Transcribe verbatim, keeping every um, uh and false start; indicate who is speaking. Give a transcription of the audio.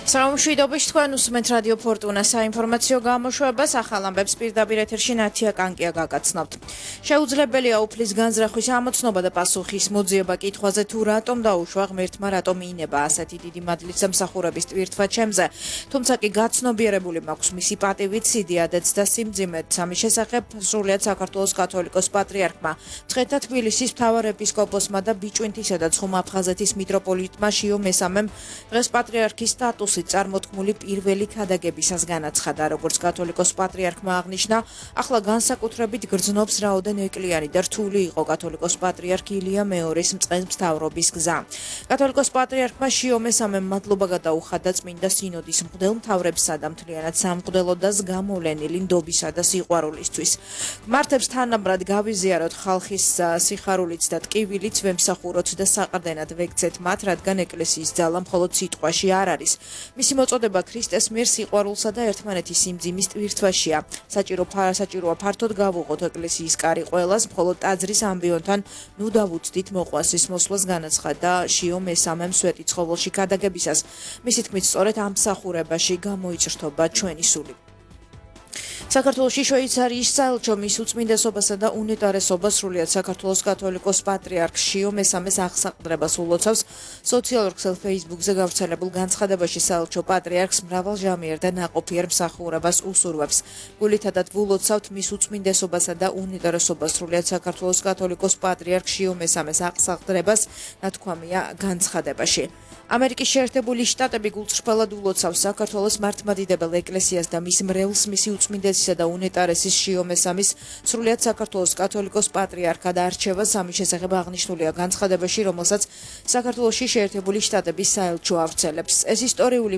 Speaker 1: Საუმშვიდობის თქვენ უსმენთ რადიო ფორტუნა საინფორმაციო გამოშვებას, ახალ ამბებს პირდაპირ ეთერში ნათია კანკია გაგაცნობთ. Შეუძლებელია უფლის განზრახვის ამოცნობა და პასუხის მოძიება კითხვაზე თუ რატომ დაუშვა ღმერთმა რატომ ინება ასეთი დიდი მადლით სამსახურების ტვირთვა ჩემზე. Თუმცა კი გაცნობიერებული მაქვს მისი პატივით, სიდიადეც და სიმძიმედ. ამის შესახებ სრულიად საქართველოს კათოლიკოს პატრიარქმა, მცხეთა თბილისის მთავარ ეპისკოპოსმა და ბიჭვინთისა და ცხუმა-აფხაზეთის მიტროპოლიტმა შიო მესამემ დღეს პატრიარქის სტატუსი წარმოთქმული პირველი ქადაგებისას განაცხადა, როგორც კათოლიკოს პატრიარქმა აღნიშნა, ახლა განსაკუთრებით გრძნობს რაოდენ ეკლიანი და რთული იყო კათოლიკოს პატრიარქ ილია მეორის მწყემსმთავრობის გზა. კათოლიკოს პატრიარქმა შიო მესამემ მადლობა გადაუხადა წმინდა სინოდის მღვდელმთავრებსა და მთლიანად სამღვდელოდას გამოვლენილი ნდობისა და სიყვარულისთვის. მართებს თანაბრად გავიზიაროთ ხალხის სიხარულიც და ტკივილიც, ვემსახუროთ და საყრდენად ვექცეთ მათ, რადგან ეკლესიის ძალა მხოლოდ სიტყვაში არ არის. მისი მოწოდება ქრისტეს მიერ სიყვარულსა და ერთმანეთის სიმძიმის ტვირთვაშია. საჭირო საჭიროა ფართოდ გავუღოთ ეკლესიის კარი ყველას, მხოლოდ ტაძრის ამბიონთან ნუ დავუცდით მოყვასის მოსვლას, განაცხადა შიო მესამემ სვეტიცხოველში ქადაგებისას. მისი თქმით, სწორედ ამ მსახურებაში გამოიჭრთობა ჩვენი სული. საქართველოში შვეიცარიის საელჩო მის უწმინდესობასა და უნეტარესობას სრულიად საქართველოს კათოლიკოს პატრიარქ შიო მესამეს აღსაყდრებას ულოცავს. სოციალურ ქსელ ფეისბუქზე გავრცელებულ განცხადებაში საელჩო პატრიარქს მრავალჟამიერ და ნაყოფიერ მსახურებას უსურვებს. გულითადად ვულოცავთ მის უწმინდესობასა და უნეტარესობას სრულიად საქართველოს კათოლიკოს პატრიარქ შიო მესამეს აღსაყდრებას, ნათქვამია განცხადებაში. ამერიკის შეერთებული შტატები გულწრფელად ულოცავს საქართველოს მართლმადიდებელ ეკლესიას და მის მრევლს მისი უწმინდესისა და უნეტარესის შიო მესამის სრულიად საქართველოს კათოლიკოს პატრიარქად არჩევას. ამის შესახებ აღნიშნულია განცხადებაში, რომელსაც საქართველოში შეერთებული შტატების საელჩო ავრცელებს. ეს ისტორიული